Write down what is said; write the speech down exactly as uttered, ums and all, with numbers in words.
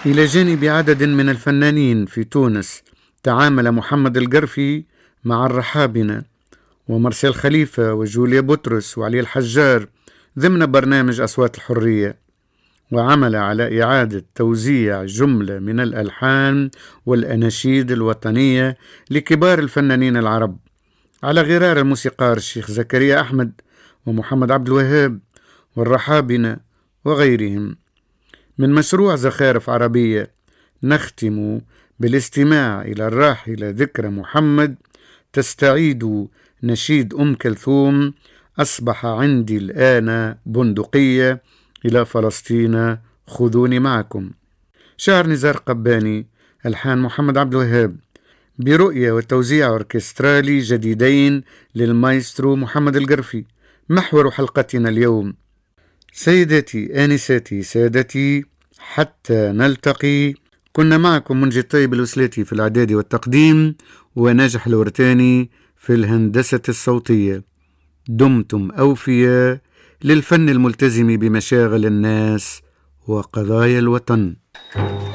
إلى جانب عدد من الفنانين في تونس، تعامل محمد القرفي مع الرحابنة ومارسيل خليفة وجوليا بطرس وعلي الحجار ضمن برنامج أصوات الحرية، وعمل على إعادة توزيع جملة من الألحان والأناشيد الوطنية لكبار الفنانين العرب على غرار الموسيقار الشيخ زكريا أحمد ومحمد عبد الوهاب والرحابنة وغيرهم. من مشروع زخارف عربية نختم بالاستماع إلى الراحلة ذكرى محمد تستعيد نشيد أم كلثوم أصبح عندي الآن بندقية إلى فلسطين خذوني معكم. شعر نزار قباني، ألحان محمد عبد الوهاب، برؤية وتوزيع أوركسترالي جديدين للمايسترو محمد القرفي. محور حلقتنا اليوم: سيدتي آنستي سادتي حتى نلتقي. كنا معكم منجي الطيب الوسلاتي في الإعداد والتقديم، وناجح الورتاني في الهندسة الصوتية. دمتم أوفياء للفن الملتزم بمشاغل الناس وقضايا الوطن.